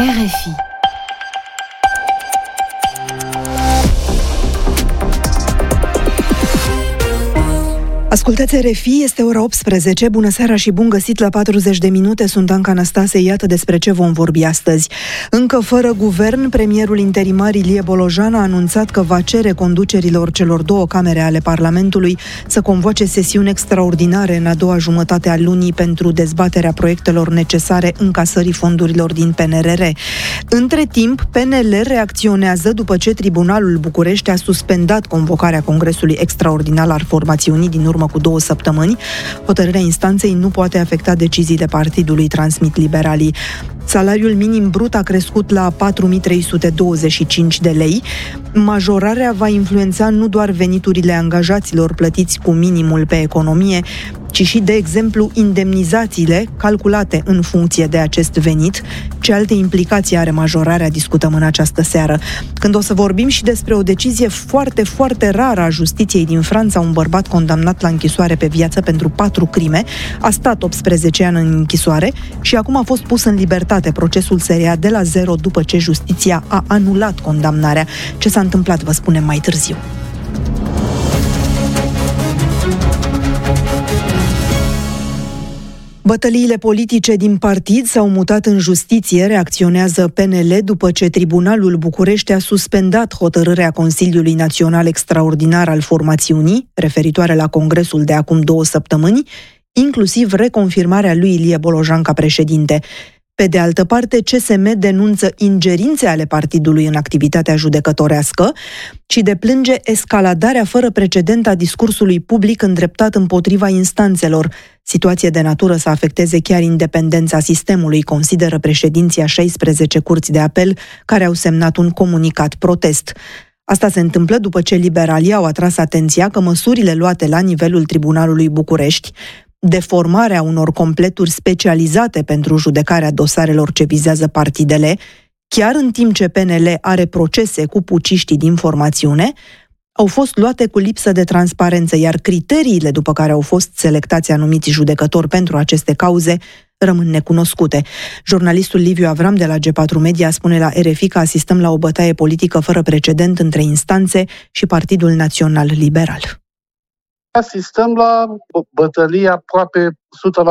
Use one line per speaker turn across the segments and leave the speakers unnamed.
RFI. Ascultați RFI, este ora 18, bună seara și bun găsit la 40 de minute, sunt Anca Năstase, iată despre ce vom vorbi astăzi. Încă fără guvern, premierul interimar Ilie Bolojan a anunțat că va cere conducerilor celor două camere ale Parlamentului să convoace sesiuni extraordinare în a doua jumătate a lunii pentru dezbaterea proiectelor necesare încasării fondurilor din PNRR. Între timp, PNL reacționează după ce Tribunalul București a suspendat convocarea Congresului Extraordinar al formațiunii din urmă cu 2 săptămâni. Hotărârea instanței nu poate afecta deciziile partidului, transmit liberalii. Salariul minim brut a crescut la 4.325 de lei. Majorarea va influența nu doar veniturile angajaților plătiți cu minimul pe economie, ci și, de exemplu, indemnizațiile calculate în funcție de acest venit. Ce alte implicații are majorarea, discutăm în această seară. Când o să vorbim și despre o decizie foarte, foarte rară a justiției din Franța, un bărbat condamnat la închisoare pe viață pentru 4 crime, a stat 18 ani în închisoare și acum a fost pus în libertate. Procesul se reia de la zero după ce justiția a anulat condamnarea. Ce s-a întâmplat, vă spunem mai târziu. Bătăliile politice din partid s-au mutat în justiție, reacționează PNL după ce Tribunalul București a suspendat hotărârea Consiliului Național Extraordinar al formațiunii, referitoare la congresul de acum 2 săptămâni, inclusiv reconfirmarea lui Ilie Bolojan ca președinte. Pe de altă parte, CSM denunță ingerințe ale partidului în activitatea judecătorească și deplânge escaladarea fără precedent a discursului public îndreptat împotriva instanțelor, situație de natură să afecteze chiar independența sistemului, consideră președinții a 16 curți de apel care au semnat un comunicat protest. Asta se întâmplă după ce liberalii au atras atenția că măsurile luate la nivelul Tribunalului București, deformarea unor completuri specializate pentru judecarea dosarelor ce vizează partidele, chiar în timp ce PNL are procese cu puciștii din formațiune, au fost luate cu lipsă de transparență, iar criteriile după care au fost selectați anumiți judecători pentru aceste cauze rămân necunoscute. Jurnalistul Liviu Avram de la G4 Media spune la RFI că asistăm la o bătaie politică fără precedent între instanțe și Partidul Național Liberal.
Asistăm la o bătălie aproape 100%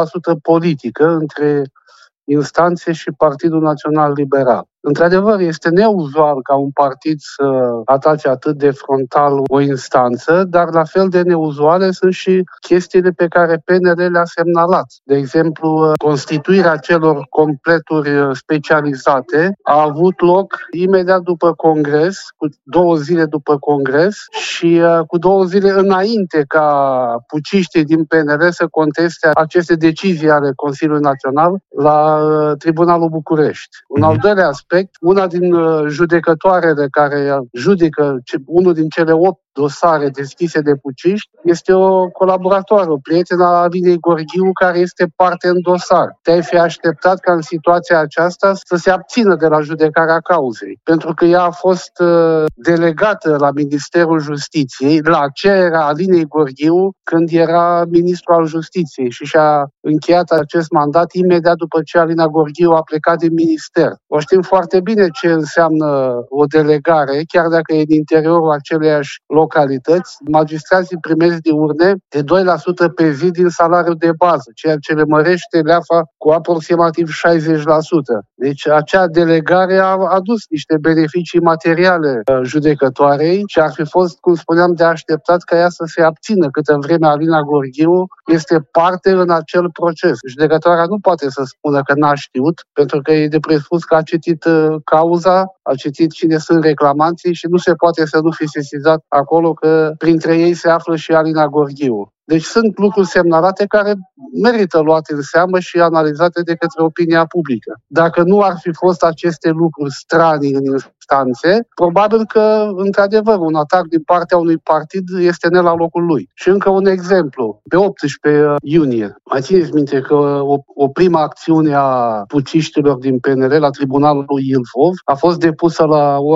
politică între instanțe și Partidul Național Liberal. Într-adevăr, este neuzual ca un partid să atace atât de frontal o instanță, dar la fel de neuzuale sunt și chestiile pe care PNL le-a semnalat. De exemplu, constituirea celor completuri specializate a avut loc imediat după Congres, cu 2 zile după Congres și cu 2 zile înainte ca puciștii din PNL să conteste aceste decizii ale Consiliului Național la Tribunalul București. Un al doilea aspect, una din judecătoarele care judecă unul din cele 8 dosare deschise de puciști este o colaboratoare, o prietenă a Alinei Gorghiu, care este parte în dosar. Te-ai fi așteptat ca în situația aceasta să se abțină de la judecarea cauzei, pentru că ea a fost delegată la Ministerul Justiției la cererea Alinei Gorghiu când era ministru al Justiției și și-a încheiat acest mandat imediat după ce Alina Gorghiu a plecat din minister. O știm foarte bine ce înseamnă o delegare, chiar dacă e din interiorul aceleiași localități. Magistrații primesc din urne de 2% pe zi din salariul de bază, ceea ce le mărește leafa cu aproximativ 60%. Deci acea delegare a adus niște beneficii materiale judecătoarei și ar fi fost, cum spuneam, de așteptat ca ea să se abțină câtă vreme Alina Gorghiu este parte în acel proces. Judecătoarea nu poate să spună că n-a știut, pentru că e de presupus că a citit cauza, a citit cine sunt reclamanții și nu se poate să nu fi sesizat acolo că printre ei se află și Alina Gorghiu. Deci sunt lucruri semnalate care merită luate în seamă și analizate de către opinia publică. Dacă nu ar fi fost aceste lucruri stranii în instanțe, probabil că, într-adevăr, un atac din partea unui partid este ne la locul lui. Și încă un exemplu. Pe 18 iunie, mai țineți minte că o primă acțiune a puciștilor din PNL la Tribunalul Ilfov a fost depusă la